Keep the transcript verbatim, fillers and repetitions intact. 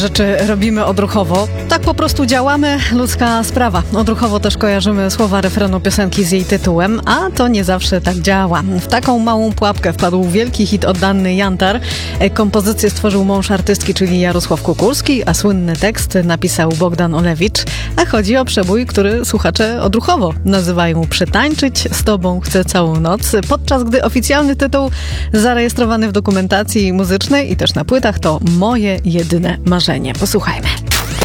Rzeczy robimy odruchowo. Tak po prostu działamy, ludzka sprawa. Odruchowo też kojarzymy słowa refrenu piosenki z jej tytułem, a to nie zawsze tak działa. W taką małą pułapkę wpadł wielki hit oddany Jantar. Kompozycję stworzył mąż artystki, czyli Jarosław Kukulski, a słynny tekst napisał Bogdan Olewicz. A chodzi o przebój, który słuchacze odruchowo nazywają Przytańczyć z tobą chcę całą noc, podczas gdy oficjalny tytuł zarejestrowany w dokumentacji muzycznej i też na płytach to Moje jedyne marzenie. Posłuchajmy.